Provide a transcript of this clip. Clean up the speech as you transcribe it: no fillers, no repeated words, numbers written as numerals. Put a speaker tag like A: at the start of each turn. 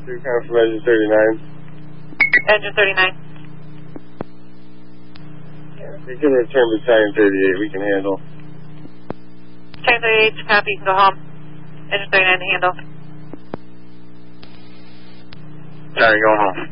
A: Kind from Engine 39.
B: Engine 39.
A: We can return Battalion 38. We can handle.
B: Battalion 38, copy. You can go home. Engine 39 to handle.
A: Sorry, going home.